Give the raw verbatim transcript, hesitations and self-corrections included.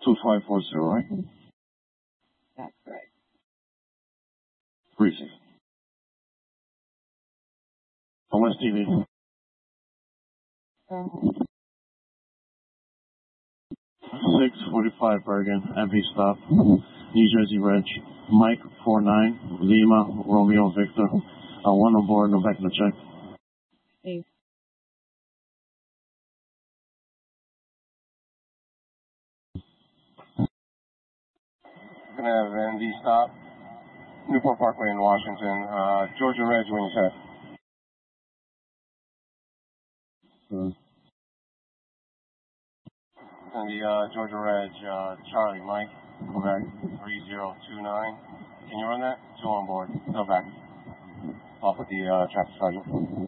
two five four zero, right? That's right. Receive. On West T V. Um, six forty-five Bergen, M V stop, New Jersey Reg, Mike four nine, Lima, Romeo Victor, uh, one on board, no back in the check. Steve. We're going to have N V stop, Newport Parkway in Washington, uh, Georgia Reg when you set. Uh, It's going to be uh, Georgia Reg, uh, Charlie Mike, Quebec three zero two nine. Can you run that? Two on board, no back. Off with the uh, traffic sergeant.